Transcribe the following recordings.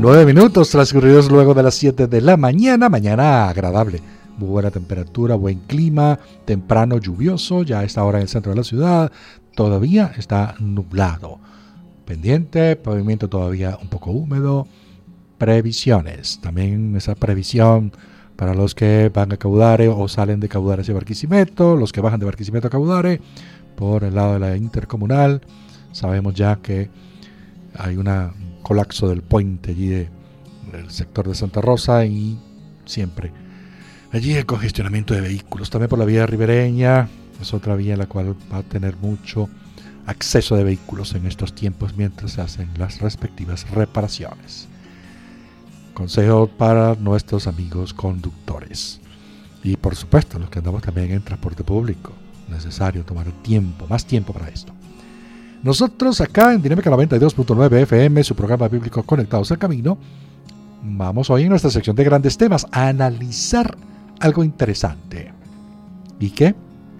9 minutos transcurridos luego de las 7 de la mañana. Mañana agradable, muy buena temperatura, buen clima, temprano lluvioso, ya a esta hora en el centro de la ciudad. Todavía está nublado. Pendiente, pavimento todavía un poco húmedo. Previsiones, también esa previsión para los que van a Caudare o salen de Caudare hacia Barquisimeto, los que bajan de Barquisimeto a Caudare por el lado de la intercomunal. Sabemos ya que hay un colapso del puente allí del sector de Santa Rosa y siempre allí el congestionamiento de vehículos. También por la vía ribereña, es otra vía en la cual va a tener mucho acceso de vehículos en estos tiempos mientras se hacen las respectivas reparaciones. Consejo para nuestros amigos conductores y por supuesto los que andamos también en transporte público, necesario tomar más tiempo para esto. Nosotros acá en Dinámica 92.9 FM, su programa bíblico Conectados al Camino, vamos hoy en nuestra sección de grandes temas a analizar algo interesante. ¿Y qué?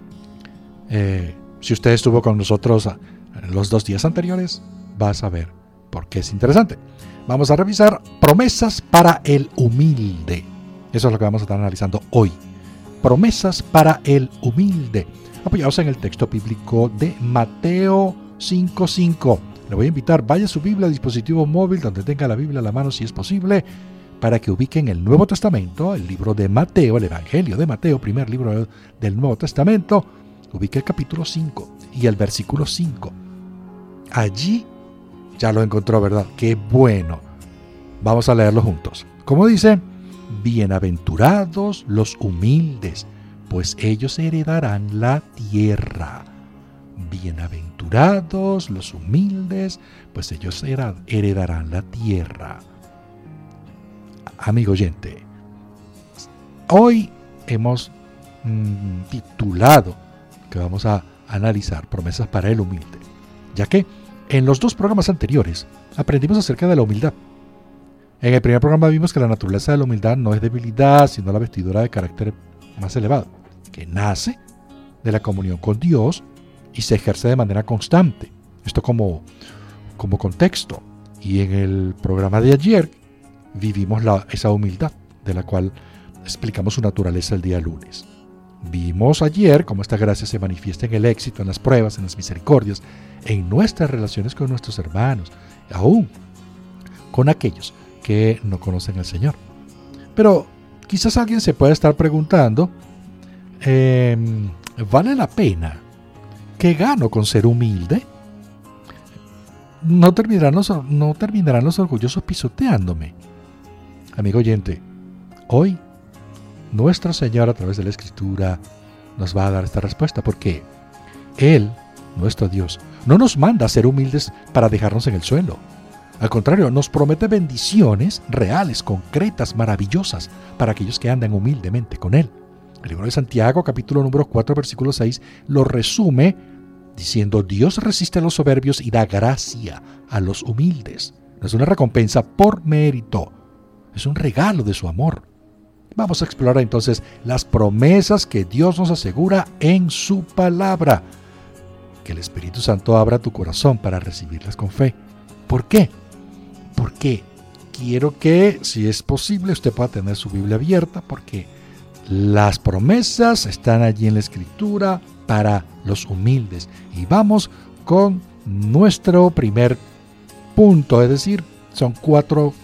Si usted estuvo con nosotros los 2 días anteriores, va a saber por qué es interesante. Vamos a revisar promesas para el humilde. Eso es lo que vamos a estar analizando hoy. Promesas para el humilde, apoyados en el texto bíblico de Mateo 5:5. Le voy a invitar, vaya a su Biblia, dispositivo móvil, donde tenga la Biblia a la mano si es posible, para que ubiquen el Nuevo Testamento, el libro de Mateo, el Evangelio de Mateo, primer libro del Nuevo Testamento. Ubique el capítulo 5 y el versículo 5. Allí ya lo encontró, ¿verdad? ¡Qué bueno! Vamos a leerlo juntos. ¿Cómo dice? Bienaventurados los humildes, pues ellos heredarán la tierra. Bienaventurados los humildes, pues ellos heredarán la tierra. Amigo oyente, hoy hemos titulado que vamos a analizar promesas para el humilde, ya que en los 2 programas anteriores aprendimos acerca de la humildad. En el primer programa vimos que la naturaleza de la humildad no es debilidad, sino la vestidura de carácter más elevado, que nace de la comunión con Dios y se ejerce de manera constante. Esto como contexto. Y en el programa de ayer vivimos esa humildad, de la cual explicamos su naturaleza el día lunes. Vimos ayer cómo esta gracia se manifiesta en el éxito, en las pruebas, en las misericordias, en nuestras relaciones con nuestros hermanos, aún con aquellos que no conocen al Señor. Pero quizás alguien se pueda estar preguntando, ¿vale la pena? ¿Qué gano con ser humilde? ¿No terminarán los orgullosos pisoteándome? Amigo oyente, hoy nuestro Señor a través de la Escritura nos va a dar esta respuesta, porque Él, nuestro Dios, no nos manda a ser humildes para dejarnos en el suelo. Al contrario, nos promete bendiciones reales, concretas, maravillosas para aquellos que andan humildemente con Él. El libro de Santiago, capítulo número 4, versículo 6, lo resume diciendo: Dios resiste a los soberbios y da gracia a los humildes. No es una recompensa por mérito, es un regalo de su amor. Vamos a explorar entonces las promesas que Dios nos asegura en su palabra. Que el Espíritu Santo abra tu corazón para recibirlas con fe. ¿Por qué? Porque quiero que, si es posible, usted pueda tener su Biblia abierta, porque las promesas están allí en la Escritura para los humildes. Y vamos con nuestro primer punto, es decir, son 4,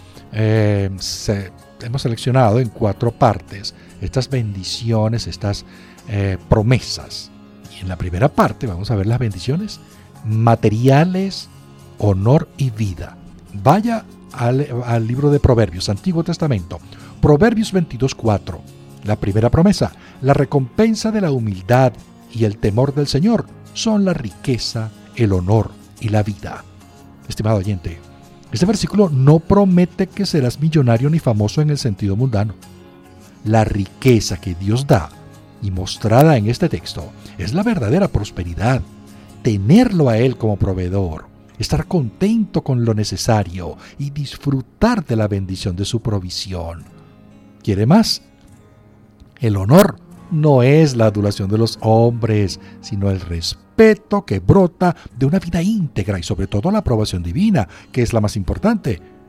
hemos seleccionado en 4 partes estas bendiciones, estas promesas. Y en la primera parte vamos a ver las bendiciones materiales, honor y vida. Vaya al libro de Proverbios, Antiguo Testamento, Proverbios 22:4. La primera promesa: la recompensa de la humildad y el temor del Señor son la riqueza, el honor y la vida. Estimado oyente, este versículo no promete que serás millonario ni famoso en el sentido mundano. La riqueza que Dios da y mostrada en este texto es la verdadera prosperidad. Tenerlo a Él como proveedor, estar contento con lo necesario y disfrutar de la bendición de su provisión. ¿Quiere más? El honor no es la adulación de los hombres, sino el respeto que brota de una vida íntegra y sobre todo la aprobación divina, que es la más importante.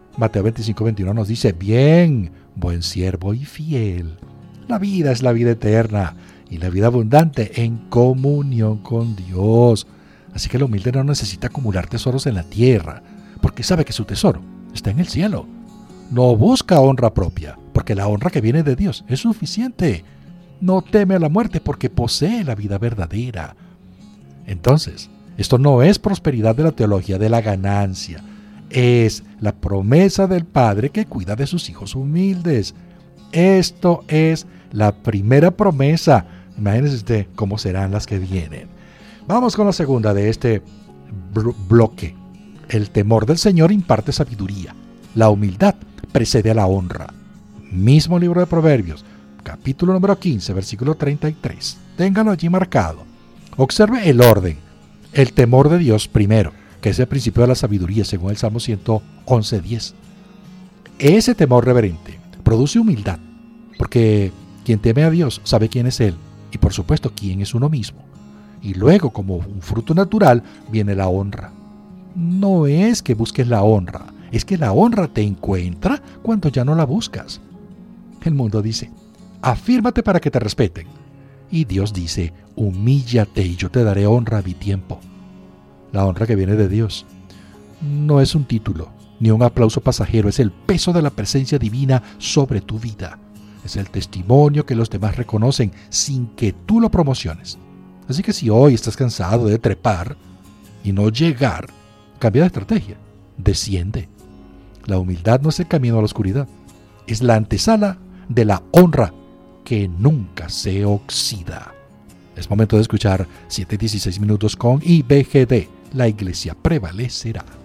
Mateo 25:21 nos dice: bien, buen siervo y fiel. La vida es la vida eterna y la vida abundante en comunión con Dios. Así que el humilde no necesita acumular tesoros en la tierra, porque sabe que su tesoro está en el cielo. No busca honra propia, porque la honra que viene de Dios es suficiente. No teme a la muerte, porque posee la vida verdadera. Entonces, esto no es prosperidad de la teología de la ganancia. Es la promesa del Padre que cuida de sus hijos humildes. Esto es la primera promesa. Imagínense usted cómo serán las que vienen. Vamos con la segunda de este bloque. El temor del Señor imparte sabiduría. La humildad precede a la honra. Mismo libro de Proverbios, capítulo número 15, versículo 33. Téngalo allí marcado. Observe el orden. El temor de Dios primero, que es el principio de la sabiduría, según el Salmo 111:10. Ese temor reverente produce humildad, porque quien teme a Dios sabe quién es Él y, por supuesto, quién es uno mismo. Y luego, como un fruto natural, viene la honra. No es que busques la honra, es que la honra te encuentra cuando ya no la buscas. El mundo dice: afírmate para que te respeten. Y Dios dice: humíllate y yo te daré honra a mi tiempo. La honra que viene de Dios no es un título, ni un aplauso pasajero, es el peso de la presencia divina sobre tu vida. Es el testimonio que los demás reconocen sin que tú lo promociones. Así que si hoy estás cansado de trepar y no llegar, cambia de estrategia, desciende. La humildad no es el camino a la oscuridad, es la antesala de la honra que nunca se oxida. Es momento de escuchar 7:16 minutos con IBGD. La iglesia prevalecerá.